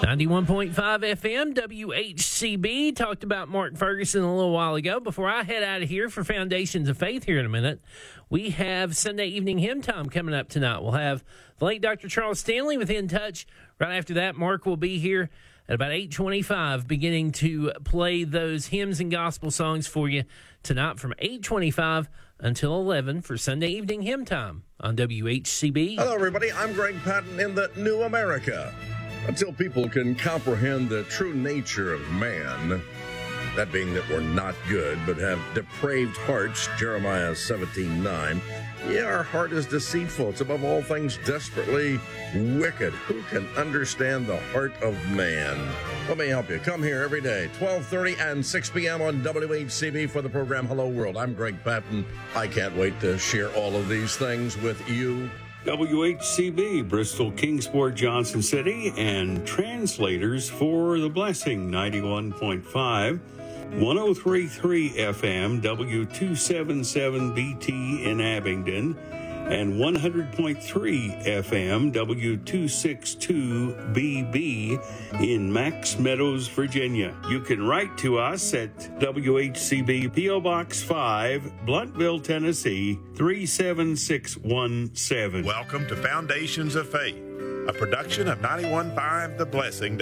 91.5 FM, WHCB. Talked about Mark Ferguson a little while ago. Before I head out of here for Foundations of Faith here in a minute, we have Sunday Evening Hymn Time coming up tonight. We'll have the late Dr. Charles Stanley with In Touch. Right after that, Mark will be here at about 8:25, beginning to play those hymns and gospel songs for you tonight from 8:25 until 11 for Sunday Evening Hymn Time on WHCB. Hello, everybody. I'm Greg Patton in the New America. Until people can comprehend the true nature of man, that being that we're not good but have depraved hearts, Jeremiah 17:9. Yeah, our heart is deceitful. It's above all things desperately wicked. Who can understand the heart of man? Let me help you. Come here every day, 12:30 and 6 p.m. on WHCB for the program Hello World. I'm Greg Patton. I can't wait to share all of these things with you. WHCB, Bristol, Kingsport, Johnson City, and translators for The Blessing, 91.5, 103.3 FM, W277BT in Abingdon, and 100.3 FM, W262BB in Max Meadows, Virginia. You can write to us at WHCB P.O. Box 5, Bluntville, Tennessee, 37617. Welcome to Foundations of Faith, a production of 91.5 The Blessing,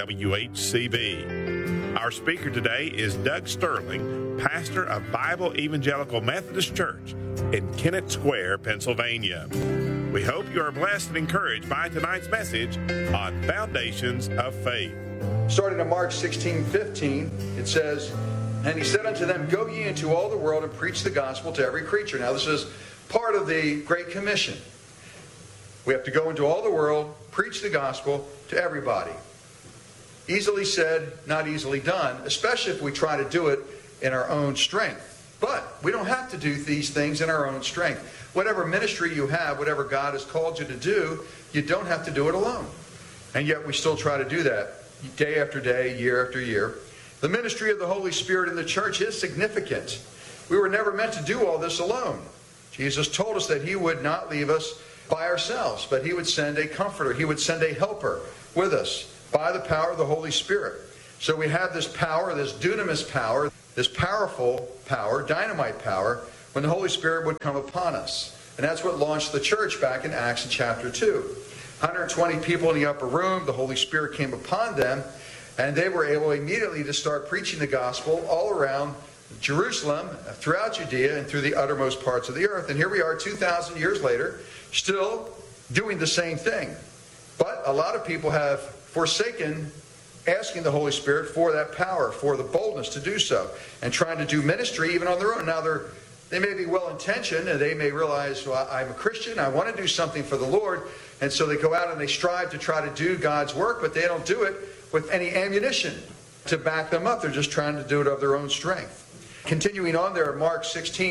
WHCB. Our speaker today is Doug Sterling, pastor of Bible Evangelical Methodist Church in Kennett Square, Pennsylvania. We hope you are blessed and encouraged by tonight's message on Foundations of Faith. Starting in Mark 16:15, it says, "And he said unto them, Go ye into all the world and preach the gospel to every creature." Now this is part of the Great Commission. We have to go into all the world, preach the gospel to everybody. Easily said, not easily done, especially if we try to do it in our own strength. But we don't have to do these things in our own strength. Whatever ministry you have, whatever God has called you to do, you don't have to do it alone. And yet we still try to do that day after day, year after year. The ministry of the Holy Spirit in the church is significant. We were never meant to do all this alone. Jesus told us that He would not leave us by ourselves, but He would send a comforter. He would send a helper with us by the power of the Holy Spirit. So we have this power, this dunamis power, this powerful power, dynamite power, when the Holy Spirit would come upon us. And that's what launched the church back in Acts chapter 2. 120 people in the upper room, the Holy Spirit came upon them, and they were able immediately to start preaching the gospel all around Jerusalem, throughout Judea, and through the uttermost parts of the earth. And here we are 2,000 years later, still doing the same thing. But a lot of people have forsaken asking the Holy Spirit for that power, for the boldness to do so, and trying to do ministry even on their own. Now they may be well-intentioned, and they may realize, well, I'm a Christian, I want to do something for the Lord, and so they go out and they strive to try to do God's work, but they don't do it with any ammunition to back them up. They're just trying to do it of their own strength. Continuing on there, Mark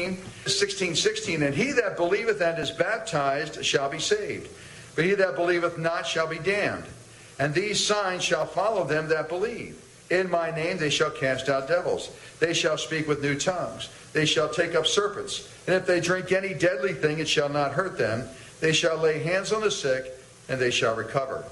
16:16, "And he that believeth and is baptized shall be saved, but he that believeth not shall be damned. And these signs shall follow them that believe. In my name they shall cast out devils. They shall speak with new tongues. They shall take up serpents. And if they drink any deadly thing, it shall not hurt them. They shall lay hands on the sick, and they shall recover."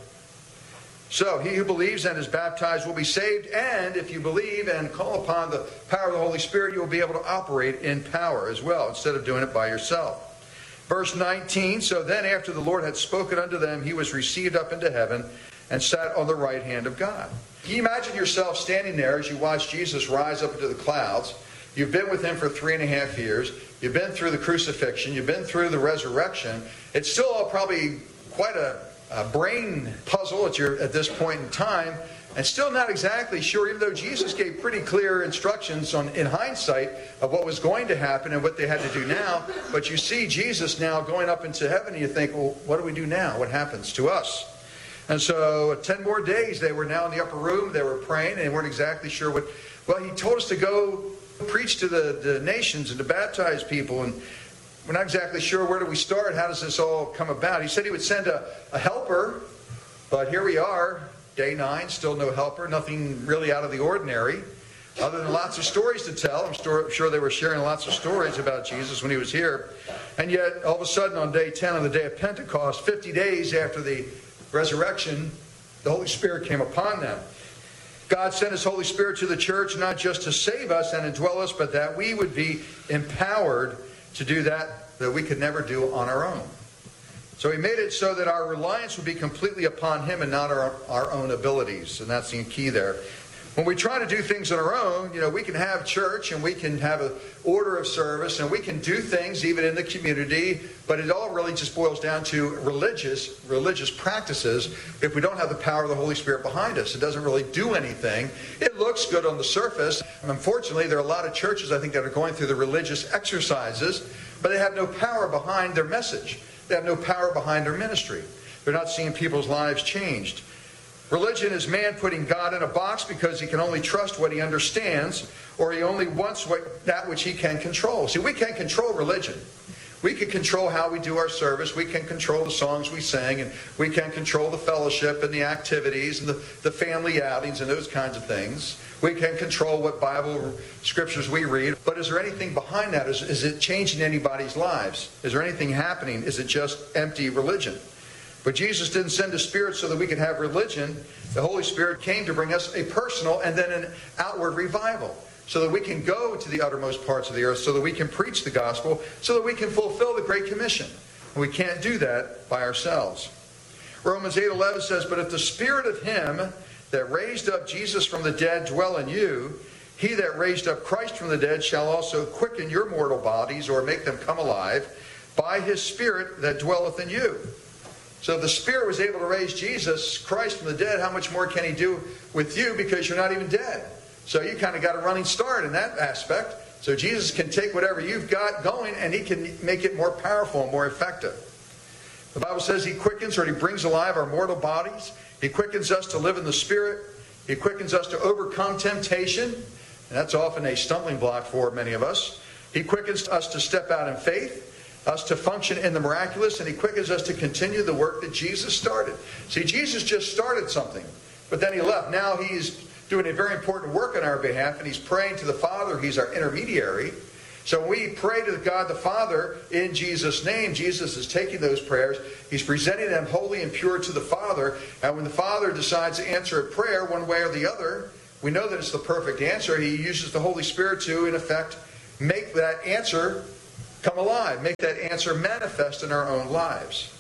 So he who believes and is baptized will be saved. And if you believe and call upon the power of the Holy Spirit, you will be able to operate in power as well, instead of doing it by yourself. Verse 19, "So then after the Lord had spoken unto them, he was received up into heaven, and sat on the right hand of God." Can you imagine yourself standing there as you watch Jesus rise up into the clouds? You've been with Him for 3.5 years. You've been through the crucifixion. You've been through the resurrection. It's still all probably quite a brain puzzle at this point in time, and still not exactly sure, even though Jesus gave pretty clear instructions in hindsight of what was going to happen and what they had to do now. But you see Jesus now going up into heaven, and you think, well, what do we do now? What happens to us? And so 10 more days, they were now in the upper room. They were praying, and they weren't exactly sure what. Well, He told us to go preach to the nations and to baptize people, and we're not exactly sure where do we start. How does this all come about? He said He would send a helper, but here we are, day 9, still no helper, nothing really out of the ordinary, other than lots of stories to tell. I'm sure they were sharing lots of stories about Jesus when He was here. And yet, all of a sudden, on day 10, on the day of Pentecost, 50 days after the resurrection, The Holy Spirit came upon them. God sent His Holy Spirit to the church not just to save us and indwell us, but that we would be empowered to do that we could never do on our own. So He made it so that our reliance would be completely upon Him and not our own abilities. And that's the key there. When we try to do things on our own, we can have church and we can have an order of service and we can do things even in the community, but it all really just boils down to religious practices if we don't have the power of the Holy Spirit behind us. It doesn't really do anything. It looks good on the surface. Unfortunately, there are a lot of churches, I think, that are going through the religious exercises, but they have no power behind their message. They have no power behind their ministry. They're not seeing people's lives changed. Religion is man putting God in a box because he can only trust what he understands, or he only wants that which he can control. See, we can't control religion. We can control how we do our service. We can control the songs we sing, and we can control the fellowship and the activities and the family outings and those kinds of things. We can control what Bible scriptures we read. But is there anything behind that? Is it changing anybody's lives? Is there anything happening? Is it just empty religion? But Jesus didn't send the Spirit so that we could have religion. The Holy Spirit came to bring us a personal and then an outward revival, so that we can go to the uttermost parts of the earth, so that we can preach the gospel, so that we can fulfill the Great Commission. And we can't do that by ourselves. Romans 8:11 says, "But if the Spirit of Him that raised up Jesus from the dead dwell in you, He that raised up Christ from the dead shall also quicken your mortal bodies, or make them come alive, by His Spirit that dwelleth in you." So if the Spirit was able to raise Jesus Christ from the dead, how much more can He do with you, because you're not even dead? So you kind of got a running start in that aspect. So Jesus can take whatever you've got going and He can make it more powerful and more effective. The Bible says He quickens, or He brings alive our mortal bodies. He quickens us to live in the Spirit. He quickens us to overcome temptation. And that's often a stumbling block for many of us. He quickens us to step out in faith, us to function in the miraculous, and He quickens us to continue the work that Jesus started. See, Jesus just started something, but then He left. Now He's doing a very important work on our behalf, and He's praying to the Father. He's our intermediary. So when we pray to God the Father in Jesus' name, Jesus is taking those prayers, He's presenting them holy and pure to the Father, and when the Father decides to answer a prayer one way or the other, we know that it's the perfect answer. He uses the Holy Spirit to, in effect, make that answer come alive, make that answer manifest in our own lives.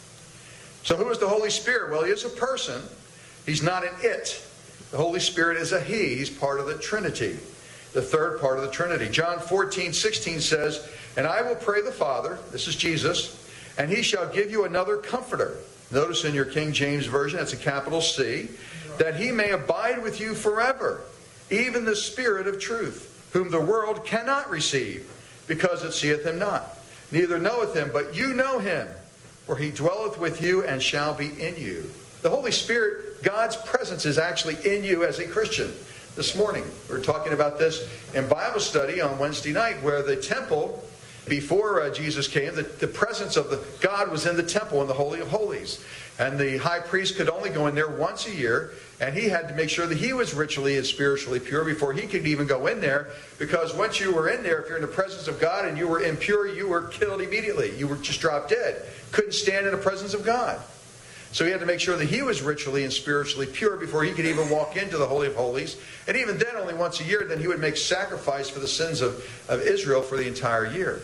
So who is the Holy Spirit? Well, He is a person. He's not an it. The Holy Spirit is a He. He's part of the Trinity, the third part of the Trinity. John 14:16 says, "And I will pray the Father," this is Jesus, "and He shall give you another Comforter." Notice in your King James Version, that's a capital C, "that He may abide with you forever, even the Spirit of truth, whom the world cannot receive, because it seeth Him not, neither knoweth Him, but you know Him, for He dwelleth with you and shall be in you." The Holy Spirit, God's presence, is actually in you as a Christian. This morning, we were talking about this in Bible study on Wednesday night, where the temple, before Jesus came, the presence of God was in the temple in the Holy of Holies. And the high priest could only go in there once a year, and he had to make sure that he was ritually and spiritually pure before he could even go in there, because once you were in there, if you're in the presence of God and you were impure, you were killed immediately. You were just dropped dead. Couldn't stand in the presence of God. So he had to make sure that he was ritually and spiritually pure before he could even walk into the Holy of Holies. And even then, only once a year, then he would make sacrifice for the sins of Israel for the entire year.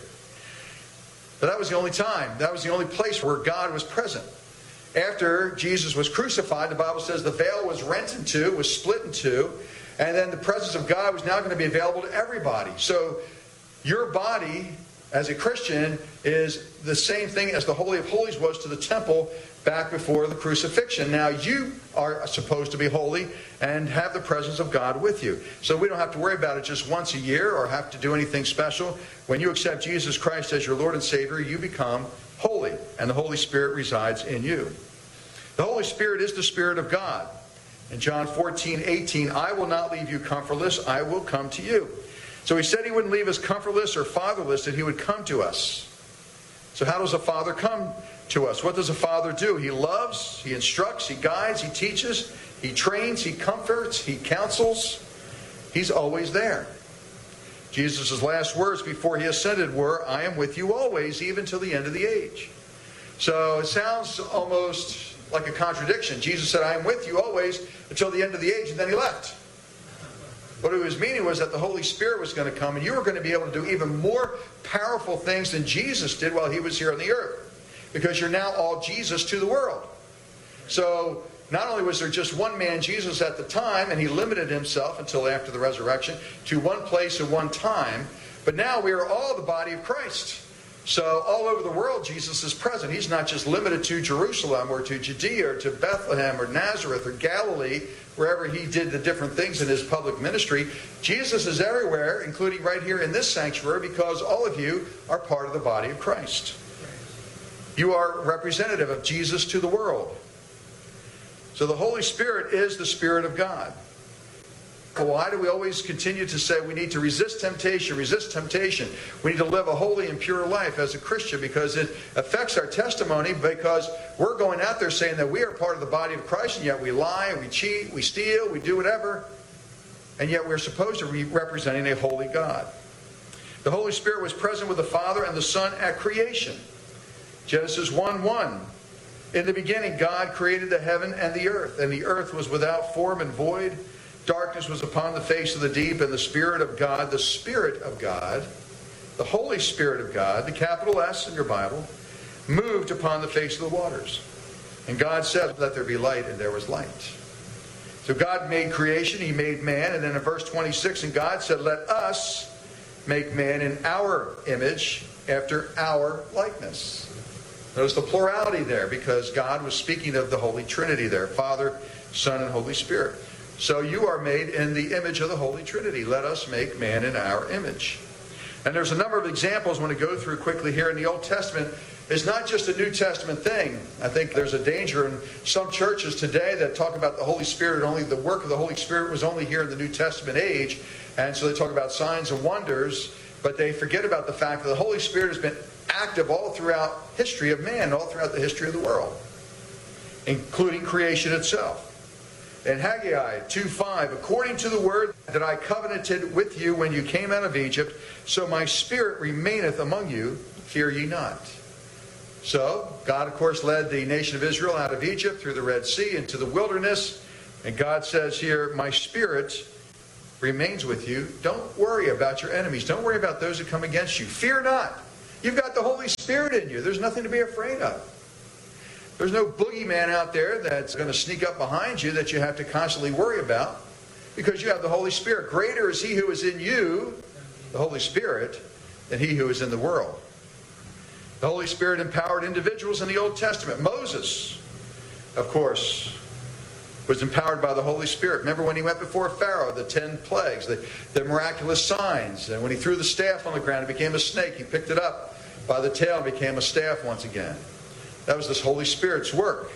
But that was the only time. That was the only place where God was present. After Jesus was crucified, the Bible says the veil was rent in two, was split in two, and then the presence of God was now going to be available to everybody. So your body, as a Christian, is the same thing as the Holy of Holies was to the temple back before the crucifixion. Now you are supposed to be holy and have the presence of God with you. So we don't have to worry about it just once a year or have to do anything special. When you accept Jesus Christ as your Lord and Savior, you become holy, and the Holy Spirit resides in you. The Holy Spirit is the Spirit of God. In John 14:18, "I will not leave you comfortless, I will come to you." So He said He wouldn't leave us comfortless or fatherless, that He would come to us. So how does a father come to us? What does a father do? He loves, He instructs, He guides, He teaches, He trains, He comforts, He counsels. He's always there. Jesus' last words before He ascended were, "I am with you always, even till the end of the age." So it sounds almost like a contradiction. Jesus said, I am with you always until the end of the age, and then he left. What he was meaning was that the Holy Spirit was going to come, and you were going to be able to do even more powerful things than Jesus did while he was here on the earth, because you're now all Jesus to the world. So not only was there just one man, Jesus, at the time, and he limited himself until after the resurrection to one place and one time, but now we are all the body of Christ. So all over the world, Jesus is present. He's not just limited to Jerusalem or to Judea or to Bethlehem or Nazareth or Galilee, wherever he did the different things in his public ministry. Jesus is everywhere, including right here in this sanctuary, because all of you are part of the body of Christ. You are representative of Jesus to the world. So the Holy Spirit is the Spirit of God. Why do we always continue to say we need to resist temptation, resist temptation? We need to live a holy and pure life as a Christian, because it affects our testimony, because we're going out there saying that we are part of the body of Christ, and yet we lie, we cheat, we steal, we do whatever, and yet we're supposed to be representing a holy God. The Holy Spirit was present with the Father and the Son at creation. Genesis 1:1. In the beginning, God created the heaven and the earth was without form and void. Darkness was upon the face of the deep, and the Spirit of God, the Holy Spirit of God, the capital S in your Bible, moved upon the face of the waters. And God said, let there be light, and there was light. So God made creation, he made man, and then in verse 26, and God said, let us make man in our image, after our likeness. Notice the plurality there, because God was speaking of the Holy Trinity there, Father, Son, and Holy Spirit. So you are made in the image of the Holy Trinity. Let us make man in our image. And there's a number of examples I want to go through quickly here in the Old Testament. It's not just a New Testament thing. I think there's a danger in some churches today that talk about the Holy Spirit, only the work of the Holy Spirit was only here in the New Testament age. And so they talk about signs and wonders, but they forget about the fact that the Holy Spirit has been active all throughout history of man, all throughout the history of the world, including creation itself. In Haggai 2:5, according to the word that I covenanted with you when you came out of Egypt, so my Spirit remaineth among you, fear ye not. So, God, of course, led the nation of Israel out of Egypt through the Red Sea into the wilderness. And God says here, my Spirit remains with you. Don't worry about your enemies. Don't worry about those who come against you. Fear not. You've got the Holy Spirit in you. There's nothing to be afraid of. There's no boogeyman out there that's going to sneak up behind you that you have to constantly worry about, because you have the Holy Spirit. Greater is he who is in you, the Holy Spirit, than he who is in the world. The Holy Spirit empowered individuals in the Old Testament. Moses, of course, was empowered by the Holy Spirit. Remember when he went before Pharaoh, the 10 plagues, the miraculous signs. And when he threw the staff on the ground, it became a snake. He picked it up by the tail and became a staff once again. That was this Holy Spirit's work.